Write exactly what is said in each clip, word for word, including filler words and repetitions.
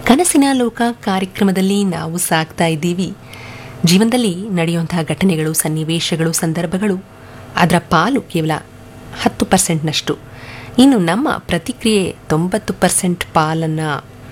ಕನಸಿನ ಲೋಕ ಕಾರ್ಯಕ್ರಮದಲ್ಲಿ ನಾವು ಸಾಗ್ತಾ ಇದ್ದೀವಿ. ಜೀವನದಲ್ಲಿ ನಡೆಯುವಂತಹ ಘಟನೆಗಳು, ಸನ್ನಿವೇಶಗಳು, ಸಂದರ್ಭಗಳು ಅದರ ಪಾಲು ಕೇವಲ ಹತ್ತು ಪರ್ಸೆಂಟ್ನಷ್ಟು. ಇನ್ನು ನಮ್ಮ ಪ್ರತಿಕ್ರಿಯೆ ತೊಂಬತ್ತು ಪರ್ಸೆಂಟ್ ಪಾಲನ್ನು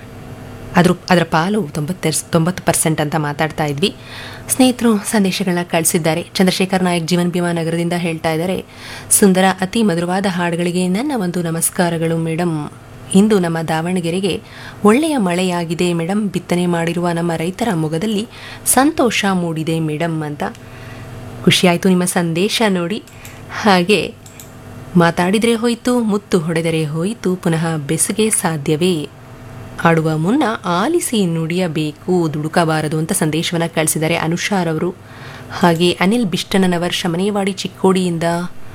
ಅದ್ರ ಅದರ ಪಾಲು ತೊಂಬತ್ತೆ ತೊಂಬತ್ತು ಪರ್ಸೆಂಟ್ ಅಂತ ಮಾತಾಡ್ತಾ ಇದ್ವಿ. ಸ್ನೇಹಿತರು ಸಂದೇಶಗಳನ್ನ ಕಳಿಸಿದ್ದಾರೆ. ಚಂದ್ರಶೇಖರ್ ನಾಯಕ್ ಜೀವನ್ ಭೀಮಾ ನಗರದಿಂದ ಹೇಳ್ತಾ ಇದ್ದಾರೆ, ಸುಂದರ ಅತಿ ಮಧುರವಾದ ಹಾಡುಗಳಿಗೆ ನನ್ನ ಒಂದು ನಮಸ್ಕಾರಗಳು ಮೇಡಮ್. ಇಂದು ನಮ್ಮ ದಾವಣಗೆರೆಗೆ ಒಳ್ಳೆಯ ಮಳೆಯಾಗಿದೆ ಮೇಡಮ್. ಬಿತ್ತನೆ ಮಾಡಿರುವ ನಮ್ಮ ರೈತರ ಮೊಗದಲ್ಲಿ ಸಂತೋಷ ಮೂಡಿದೆ ಮೇಡಮ್ ಅಂತ. ಖುಷಿಯಾಯಿತು ನಿಮ್ಮ ಸಂದೇಶ ನೋಡಿ. ಹಾಗೆ ಮಾತಾಡಿದರೆ ಹೋಯಿತು, ಮುತ್ತು ಹೊಡೆದರೆ ಹೋಯಿತು, ಪುನಃ ಬೆಸುಗೆ ಸಾಧ್ಯವೇ, ಆಡುವ ಮುನ್ನ ಆಲಿಸಿ ನುಡಿಯಬೇಕು, ದುಡುಕಬಾರದು ಅಂತ ಸಂದೇಶವನ್ನು ಕಳಿಸಿದ್ದಾರೆ ಅನುಷಾರ್ ಅವರು. ಹಾಗೆ ಅನಿಲ್ ಬಿಷ್ಟನವರ್ ಶಮನೇವಾಡಿ ಚಿಕ್ಕೋಡಿಯಿಂದ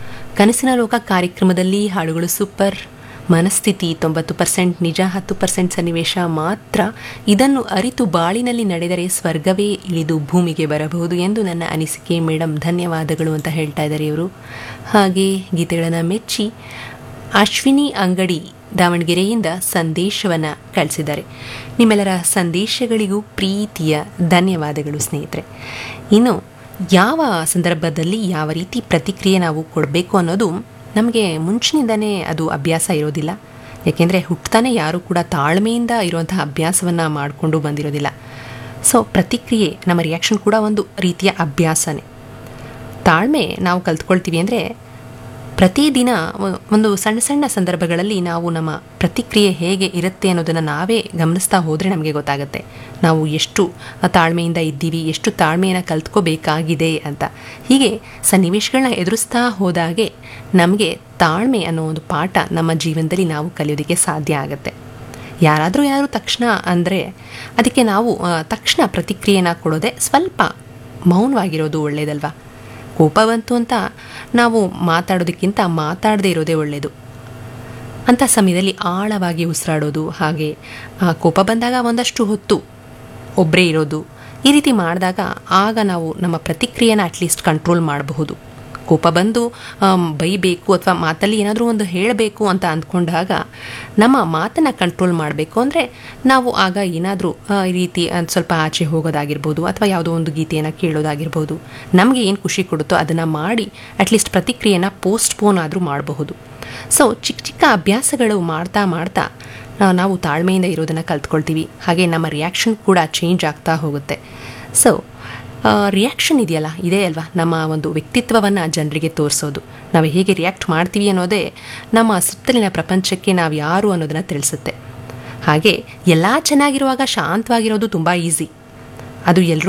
ಕನಸಿನ ಲೋಕ ಕಾರ್ಯಕ್ರಮದಲ್ಲಿ ಹಾಡುಗಳು ಸೂಪರ್, ಮನಸ್ಥಿತಿ ತೊಂಬತ್ತು ಪರ್ಸೆಂಟ್ ನಿಜ, ಹತ್ತು ಪರ್ಸೆಂಟ್ ಸನ್ನಿವೇಶ ಮಾತ್ರ. ಇದನ್ನು ಅರಿತು ಬಾಳಿನಲ್ಲಿ ನಡೆದರೆ ಸ್ವರ್ಗವೇ ಇಳಿದು ಭೂಮಿಗೆ ಬರಬಹುದು ಎಂದು ನನ್ನ ಅನಿಸಿಕೆ ಮೇಡಮ್, ಧನ್ಯವಾದಗಳು ಅಂತ ಹೇಳ್ತಾ ಇದ್ದಾರೆ ಇವರು. ಹಾಗೆ ಗೀತೆಗಳನ್ನು ಮೆಚ್ಚಿ ಅಶ್ವಿನಿ ಅಂಗಡಿ ದಾವಣಗೆರೆಯಿಂದ ಸಂದೇಶವನ್ನು ಕಳಿಸಿದ್ದಾರೆ. ನಿಮ್ಮೆಲ್ಲರ ಸಂದೇಶಗಳಿಗೂ ಪ್ರೀತಿಯ ಧನ್ಯವಾದಗಳು ಸ್ನೇಹಿತರೆ. ಇನ್ನು ಯಾವ ಸಂದರ್ಭದಲ್ಲಿ ಯಾವ ರೀತಿ ಪ್ರತಿಕ್ರಿಯೆ ನಾವು ಕೊಡಬೇಕು ಅನ್ನೋದು ನಮಗೆ ಮುಂಚಿನಿಂದನೇ ಅದು ಅಭ್ಯಾಸ ಇರೋದಿಲ್ಲ. ಯಾಕೆಂದರೆ ಹುಟ್ಟತಾನೆ ಯಾರೂ ಕೂಡ ತಾಳ್ಮೆಯಿಂದ ಇರುವಂತಹ ಅಭ್ಯಾಸವನ್ನು ಮಾಡಿಕೊಂಡು ಬಂದಿರೋದಿಲ್ಲ. ಸೊ ಪ್ರತಿಕ್ರಿಯೆ, ನಮ್ಮ ರಿಯಾಕ್ಷನ್ ಕೂಡ ಒಂದು ರೀತಿಯ ಅಭ್ಯಾಸನೇ. ತಾಳ್ಮೆ ನಾವು ಕಲ್ತ್ಕೊಳ್ತೀವಿ ಅಂದರೆ ಪ್ರತಿದಿನ ಒಂದು ಸಣ್ಣ ಸಣ್ಣ ಸಂದರ್ಭಗಳಲ್ಲಿ ನಾವು ನಮ್ಮ ಪ್ರತಿಕ್ರಿಯೆ ಹೇಗೆ ಇರುತ್ತೆ ಅನ್ನೋದನ್ನು ನಾವೇ ಗಮನಿಸ್ತಾ ಹೋದರೆ ನಮಗೆ ಗೊತ್ತಾಗುತ್ತೆ ನಾವು ಎಷ್ಟು ತಾಳ್ಮೆಯಿಂದ ಇದ್ದೀವಿ, ಎಷ್ಟು ತಾಳ್ಮೆಯನ್ನು ಕಲ್ತ್ಕೋಬೇಕಾಗಿದೆ ಅಂತ. ಹೀಗೆ ಸನ್ನಿವೇಶಗಳನ್ನ ಎದುರಿಸ್ತಾ ಹೋದಾಗೆ ನಮಗೆ ತಾಳ್ಮೆ ಅನ್ನೋ ಒಂದು ಪಾಠ ನಮ್ಮ ಜೀವನದಲ್ಲಿ ನಾವು ಕಲಿಯೋದಕ್ಕೆ ಸಾಧ್ಯ ಆಗುತ್ತೆ. ಯಾರಾದರೂ ಯಾರು ತಕ್ಷಣ ಅಂದರೆ ಅದಕ್ಕೆ ನಾವು ತಕ್ಷಣ ಪ್ರತಿಕ್ರಿಯೆನ ಕೊಡೋದೆ ಸ್ವಲ್ಪ ಮೌನವಾಗಿರೋದು ಒಳ್ಳೆಯದಲ್ವಾ. ಕೋಪ ಬಂತು ಅಂತ ನಾವು ಮಾತಾಡೋದಕ್ಕಿಂತ ಮಾತಾಡದೇ ಇರೋದೇ ಒಳ್ಳೆಯದು. ಅಂಥ ಸಮಯದಲ್ಲಿ ಆಳವಾಗಿ ಉಸಿರಾಡೋದು, ಹಾಗೆ ಕೋಪ ಬಂದಾಗ ಒಂದಷ್ಟು ಹೊತ್ತು ಒಬ್ಬರೇ ಇರೋದು, ಈ ರೀತಿ ಮಾಡಿದಾಗ ಆಗ ನಾವು ನಮ್ಮ ಪ್ರತಿಕ್ರಿಯೆನ ಅಟ್ಲೀಸ್ಟ್ ಕಂಟ್ರೋಲ್ ಮಾಡಬಹುದು. ಕೋಪ ಬಂದು ಬೈಬೇಕು ಅಥವಾ ಮಾತಲ್ಲಿ ಏನಾದರೂ ಒಂದು ಹೇಳಬೇಕು ಅಂತ ಅಂದ್ಕೊಂಡಾಗ ನಮ್ಮ ಮಾತನ್ನು ಕಂಟ್ರೋಲ್ ಮಾಡಬೇಕು ಅಂದರೆ ನಾವು ಆಗ ಏನಾದರೂ ಈ ರೀತಿ ಸ್ವಲ್ಪ ಆಚೆ ಹೋಗೋದಾಗಿರ್ಬೋದು ಅಥವಾ ಯಾವುದೋ ಒಂದು ಗೀತೆಯನ್ನು ಕೇಳೋದಾಗಿರ್ಬೋದು, ನಮಗೆ ಏನು ಖುಷಿ ಕೊಡುತ್ತೋ ಅದನ್ನು ಮಾಡಿ ಅಟ್ಲೀಸ್ಟ್ ಪ್ರತಿಕ್ರಿಯೆನ ಪೋಸ್ಟ್ಪೋನ್ ಆದರೂ ಮಾಡಬಹುದು. ಸೊ ಚಿಕ್ಕ ಚಿಕ್ಕ ಅಭ್ಯಾಸಗಳು ಮಾಡ್ತಾ ಮಾಡ್ತಾ ನಾವು ತಾಳ್ಮೆಯಿಂದ ಇರೋದನ್ನು ಕಲ್ತ್ಕೊಳ್ತೀವಿ. ಹಾಗೆ ನಮ್ಮ ರಿಯಾಕ್ಷನ್ ಕೂಡ ಚೇಂಜ್ ಆಗ್ತಾ ಹೋಗುತ್ತೆ. ಸೊ ರಿಯಾಕ್ಷನ್ ಇದೆಯಲ್ಲ, ಇದೇ ಅಲ್ವಾ ನಮ್ಮ ಒಂದು ವ್ಯಕ್ತಿತ್ವವನ್ನು ಜನರಿಗೆ ತೋರಿಸೋದು. ನಾವು ಹೇಗೆ ರಿಯಾಕ್ಟ್ ಮಾಡ್ತೀವಿ ಅನ್ನೋದೇ ನಮ್ಮ ಸುತ್ತಲಿನ ಪ್ರಪಂಚಕ್ಕೆ ನಾವು ಯಾರು ಅನ್ನೋದನ್ನು ತಿಳಿಸುತ್ತೆ. ಹಾಗೆ ಎಲ್ಲ ಚೆನ್ನಾಗಿರುವಾಗ ಶಾಂತವಾಗಿರೋದು ತುಂಬ ಈಸಿ, ಅದು ಎಲ್ಲರೂ